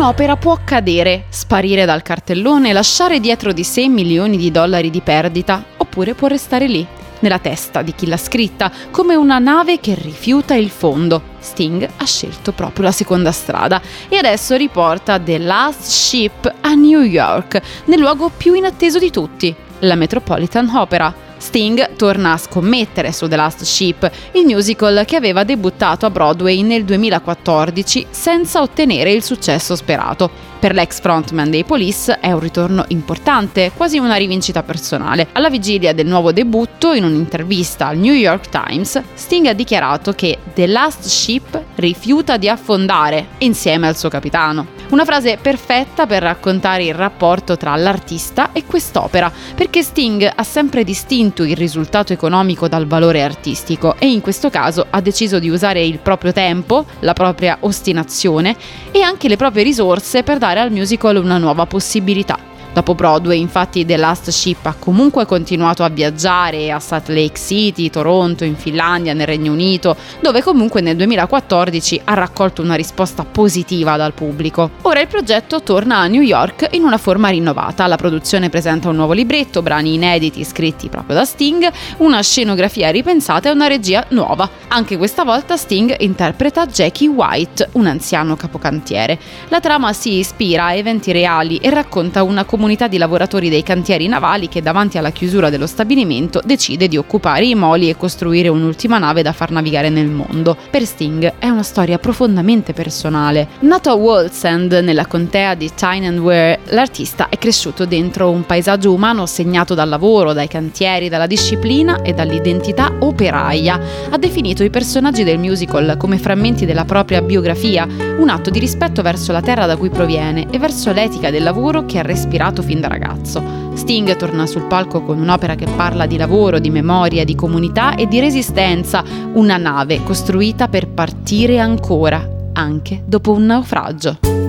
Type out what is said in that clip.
un'opera può accadere, sparire dal cartellone e lasciare dietro di sé milioni di dollari di perdita, oppure può restare lì, nella testa di chi l'ha scritta, come una nave che rifiuta il fondo. Sting ha scelto proprio la seconda strada e adesso riporta The Last Ship a New York, nel luogo più inatteso di tutti, la Metropolitan Opera. Sting torna a scommettere su The Last Ship, il musical che aveva debuttato a Broadway nel 2014 senza ottenere il successo sperato. Per l'ex frontman dei Police è un ritorno importante, quasi una rivincita personale. Alla vigilia del nuovo debutto, in un'intervista al New York Times, Sting ha dichiarato che The Last Ship rifiuta di affondare insieme al suo capitano. Una frase perfetta per raccontare il rapporto tra l'artista e quest'opera, perché Sting ha sempre distinto il risultato economico dal valore artistico e in questo caso ha deciso di usare il proprio tempo, la propria ostinazione e anche le proprie risorse per dare al musical una nuova possibilità. Dopo Broadway, infatti, The Last Ship ha comunque continuato a viaggiare a Salt Lake City, Toronto, in Finlandia, nel Regno Unito, dove comunque nel 2014 ha raccolto una risposta positiva dal pubblico. Ora il progetto torna a New York in una forma rinnovata. La produzione presenta un nuovo libretto, brani inediti scritti proprio da Sting, una scenografia ripensata e una regia nuova. Anche questa volta Sting interpreta Jackie White, un anziano capocantiere. La trama si ispira a eventi reali e racconta una comunità di lavoratori dei cantieri navali che davanti alla chiusura dello stabilimento decide di occupare i moli e costruire un'ultima nave da far navigare nel mondo. Per Sting è una storia profondamente personale. Nato a Wallsend, nella contea di Tyne and Wear, l'artista è cresciuto dentro un paesaggio umano segnato dal lavoro, dai cantieri, dalla disciplina e dall'identità operaia. Ha definito i personaggi del musical come frammenti della propria biografia, un atto di rispetto verso la terra da cui proviene e verso l'etica del lavoro che ha respirato fin da ragazzo. Sting torna sul palco con un'opera che parla di lavoro, di memoria, di comunità e di resistenza, una nave costruita per partire ancora, anche dopo un naufragio.